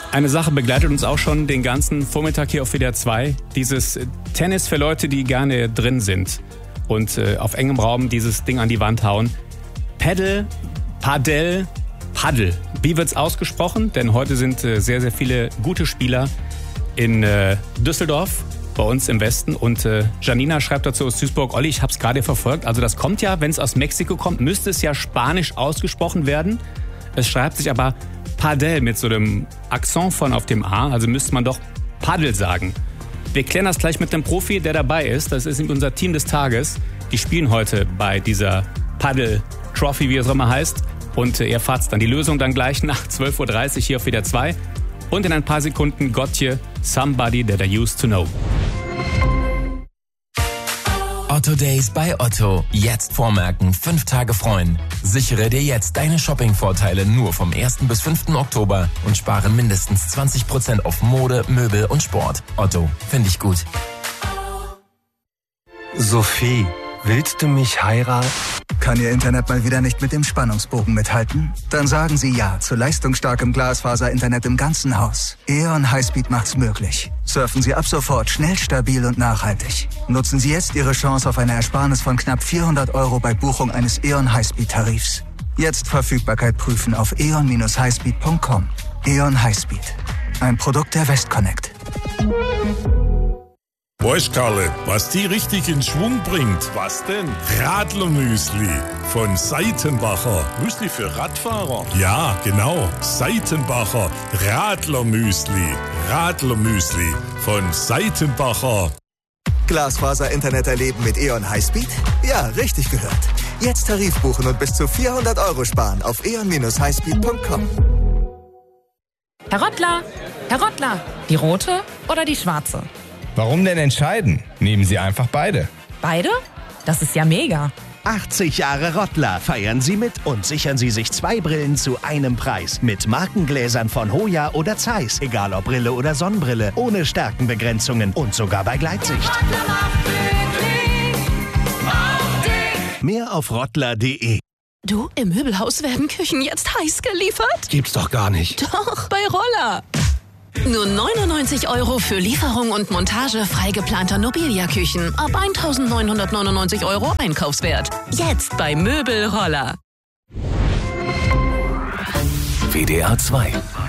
Eine Sache begleitet uns auch schon den ganzen Vormittag hier auf WDR 2. Dieses Tennis für Leute, die gerne drin sind und auf engem Raum dieses Ding an die Wand hauen. Paddle. Wie wird's ausgesprochen? Denn heute sind sehr, sehr viele gute Spieler in Düsseldorf, bei uns im Westen. Und Janina schreibt dazu aus Duisburg: Olli, ich hab's gerade verfolgt. Also das kommt ja, wenn es aus Mexiko kommt, müsste es ja Spanisch ausgesprochen werden. Es schreibt sich aber Padel mit so einem Akzent von auf dem A, also müsste man doch Paddel sagen. Wir klären das gleich mit dem Profi, der dabei ist. Das ist unser Team des Tages. Die spielen heute bei dieser Paddle Trophy, wie es auch immer heißt. Und ihr erfahrt dann die Lösung dann gleich nach 12.30 Uhr hier auf WDR 2. Und in ein paar Sekunden Gotye, Somebody That I Used to Know. Otto Days bei Otto. Jetzt vormerken, 5 Tage freuen. Sichere dir jetzt deine Shopping-Vorteile nur vom 1. bis 5. Oktober und spare mindestens 20% auf Mode, Möbel und Sport. Otto, finde ich gut. Sophie, willst du mich heiraten? Kann Ihr Internet mal wieder nicht mit dem Spannungsbogen mithalten? Dann sagen Sie ja zu leistungsstarkem Glasfaser-Internet im ganzen Haus. E.ON Highspeed macht's möglich. Surfen Sie ab sofort schnell, stabil und nachhaltig. Nutzen Sie jetzt Ihre Chance auf eine Ersparnis von knapp 400 € bei Buchung eines E.ON Highspeed-Tarifs. Jetzt Verfügbarkeit prüfen auf eon-highspeed.com. E.ON Highspeed. Ein Produkt der Westconnect. Weißt Karle, was die richtig in Schwung bringt? Was denn? Radlermüsli von Seitenbacher. Müsli für Radfahrer? Ja, genau. Seitenbacher Radlermüsli. Radlermüsli von Seitenbacher. Glasfaser-Internet erleben mit E.ON Highspeed? Ja, richtig gehört. Jetzt Tarif buchen und bis zu 400 € sparen auf eon-highspeed.com. Herr Rottler, die rote oder die schwarze? Warum denn entscheiden? Nehmen Sie einfach beide. Beide? Das ist ja mega. 80 Jahre Rottler feiern Sie mit und sichern Sie sich 2 Brillen zu einem Preis. Mit Markengläsern von Hoya oder Zeiss. Egal ob Brille oder Sonnenbrille. Ohne Stärkenbegrenzungen und sogar bei Gleitsicht. Mehr auf rottler.de. Du, im Möbelhaus werden Küchen jetzt heiß geliefert? Gibt's doch gar nicht. Doch, bei Roller. Nur 99 € für Lieferung und Montage frei geplanter Nobilia-Küchen. Ab 1.999 € Einkaufswert. Jetzt bei Möbel Roller. WDR 2